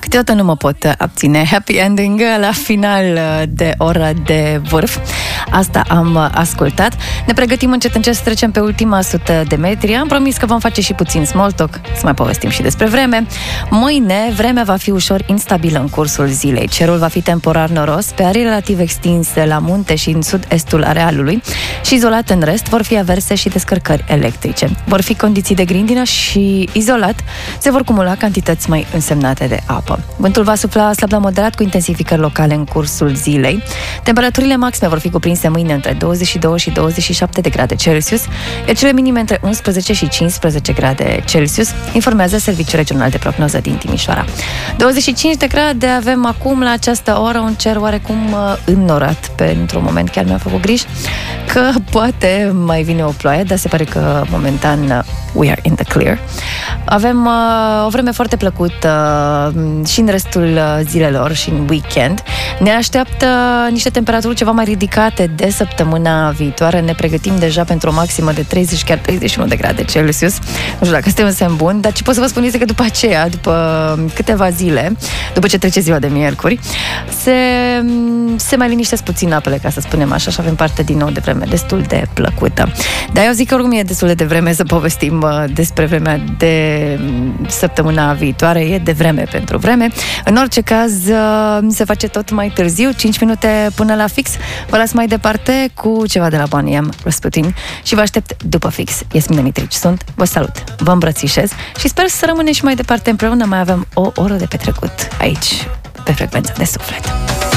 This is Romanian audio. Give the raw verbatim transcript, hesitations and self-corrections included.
Câteodată nu mă pot abține. Happy ending la final de ora de vârf. Asta am ascultat. Ne pregătim încet încet să trecem pe ultima sută de metri. Am promis că vom face și puțin small talk, să mai povestim și despre vreme. Mâine, vremea va fi ușor instabilă în cursul zilei. Cerul va fi temporar noros, pe arii relativ extinse la munte și în sud-estul arealului și izolat în rest vor fi averse și descărcări electrice. Vor fi condiții de grindină și izolat se vor cumula cantități mai însemnate de apă. Vântul va sufla slab la moderat cu intensificări locale în cursul zilei. Temperaturile maxime vor fi cuprinse mâine între douăzeci și doi și douăzeci și șapte de grade Celsius, iar cele minime între unsprezece și cincisprezece grade Celsius, informează Serviciul Regional de Prognoză din Timișoara. douăzeci și cinci de grade avem acum la această oră, un cer oarecum înnorat. Pentru un moment chiar mi-a făcut griji că poate mai vine o ploaie, dar se pare că momentan we are in the clear. Avem uh, o vreme foarte plăcută uh, și în restul zilelor și în weekend. Ne așteaptă niște temperaturi ceva mai ridicate de săptămâna viitoare. Ne pregătim deja pentru o maximă de treizeci, chiar treizeci și unu de grade Celsius. Nu știu dacă este un semn bun, dar ce pot să vă spun este că după aceea, după câteva zile, după ce trece ziua de miercuri, se, se mai liniștesc puțin apele, ca să spunem așa, și avem parte din nou de vreme destul de plăcută. Dar eu zic că oricum e destul de devreme să povestim despre vremea de săptămâna viitoare. E de vreme pentru vreme. În orice caz, se face tot mai târziu, cinci minute până la fix. Vă las mai departe cu ceva de la Bonnie M. Rasputin și vă aștept după fix. Yasmina Nitrici sunt, vă salut, vă îmbrățișez și sper să rămânem și mai departe împreună. Mai avem o oră de petrecut aici, pe Frecvența de Suflet.